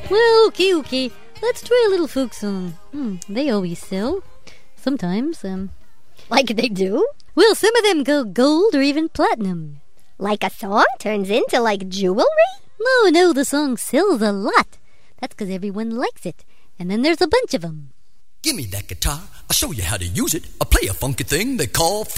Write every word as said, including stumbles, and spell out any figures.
Well, okay, okay. Let's try a little folk song. Hmm, they always sell. Sometimes, um... Like they do? Well, some of them go gold or even platinum. Like a song turns into, like, jewelry? No, no, the song sells a lot. That's because everyone likes it. And then there's a bunch of them. Give me that guitar, I'll show you how to use it. I'll play a funky thing they call...